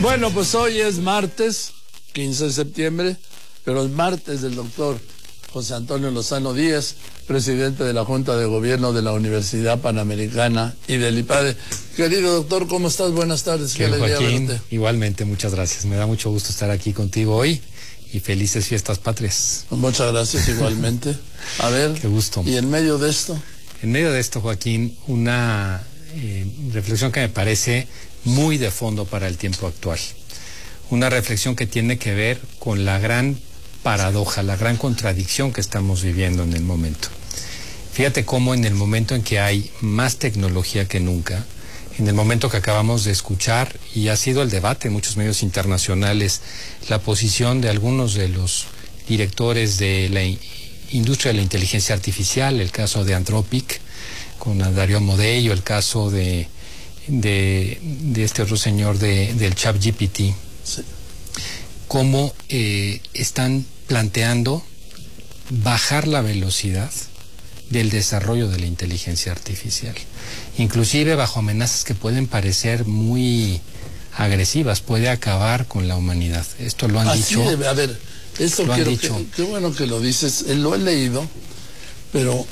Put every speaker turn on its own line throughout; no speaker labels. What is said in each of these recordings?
Bueno, pues hoy es martes, 15 de septiembre, pero el martes del doctor José Antonio Lozano Díaz, presidente de la Junta de Gobierno de la Universidad Panamericana y del IPADE. Querido doctor, ¿cómo estás? Buenas tardes.
Qué alegría verte. Igualmente, muchas gracias. Me da mucho gusto estar aquí contigo hoy y felices fiestas patrias.
Muchas gracias, igualmente. A ver,
qué gusto.
¿Y en medio de esto?
En medio de esto, Joaquín, una reflexión que me parece muy de fondo para el tiempo actual. Una reflexión que tiene que ver con la gran paradoja, la gran contradicción que estamos viviendo en el momento. Fíjate cómo en el momento en que hay más tecnología que nunca, en el momento que acabamos de escuchar, y ha sido el debate en muchos medios internacionales, la posición de algunos de los directores de la industria de la inteligencia artificial, el caso de Anthropic, con Dario Amodei, el caso de este otro señor del ChatGPT, sí. Cómo están planteando bajar la velocidad del desarrollo de la inteligencia artificial, inclusive bajo amenazas que pueden parecer muy agresivas, puede acabar con la humanidad. Esto lo han dicho.
A ver, esto
lo
quiero
han dicho.
Qué bueno que lo dices, lo he leído, pero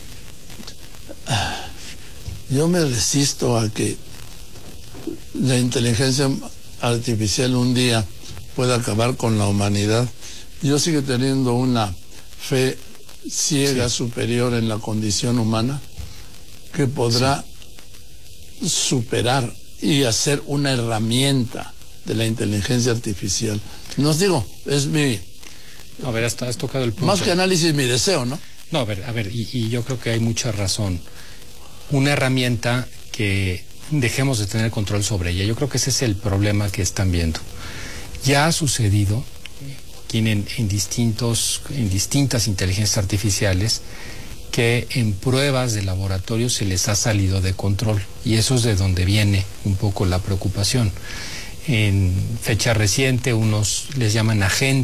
yo me resisto a que la inteligencia artificial un día pueda acabar con la humanidad. Yo sigo teniendo una fe ciega, sí, superior en la condición humana, que podrá superar y hacer una herramienta de la inteligencia artificial. No os digo, es mi...
A ver, has tocado el punto.
Más que análisis, mi deseo, ¿no?
No, a ver, y yo creo que hay mucha razón. Una herramienta que dejemos de tener control sobre ella. Yo creo que ese es el problema que están viendo. Ya ha sucedido en distintas inteligencias artificiales que en pruebas de laboratorio se les ha salido de control, y eso es de donde viene un poco la preocupación. En fecha reciente, unos les llaman agentes